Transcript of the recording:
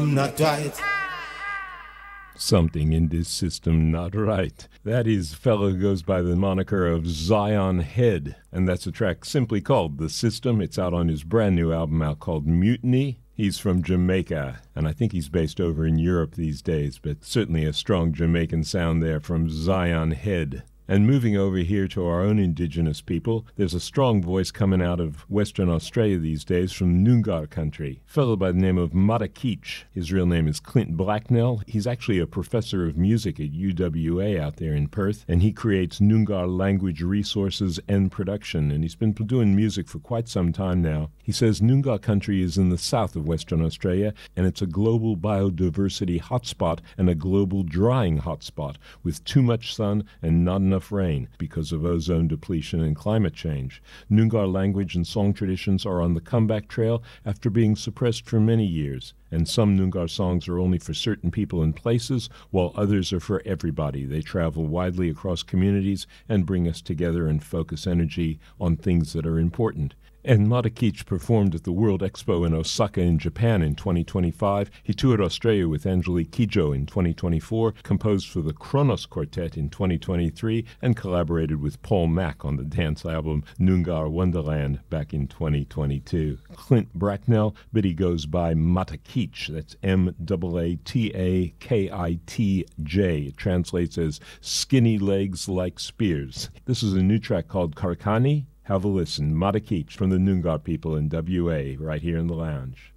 not right. Something in this system not right. That is a fellow who goes by the moniker of Zion Head, and that's a track simply called The System. It's out on his brand new album out called Mutiny. He's from Jamaica, and I think he's based over in Europe these days, but certainly a strong Jamaican sound there from Zion Head. And moving over here to our own indigenous people, there's a strong voice coming out of Western Australia these days from Noongar country. A fellow by the name of Matakeech. His real name is Clint Blacknell. He's actually a professor of music at UWA out there in Perth, and he creates Noongar language resources and production, and he's been doing music for quite some time now. He says Noongar country is in the south of Western Australia, and it's a global biodiversity hotspot and a global drying hotspot with too much sun and not enough rain because of ozone depletion and climate change. Noongar language and song traditions are on the comeback trail after being suppressed for many years, and some Noongar songs are only for certain people and places, while others are for everybody. They travel widely across communities and bring us together and focus energy on things that are important. And Matakeech performed at the World Expo in Osaka in Japan in 2025. He toured Australia with Angelique Kidjo in 2024, composed for the Kronos Quartet in 2023, and collaborated with Paul Mack on the dance album Noongar Wonderland back in 2022. Clint Bracknell, but he goes by Matakeech. That's M-A-A-T-A-K-I-T-J. It translates as skinny legs like spears. This is a new track called Karkani. Have a listen. Matakeech from the Noongar people in WA right here in the lounge.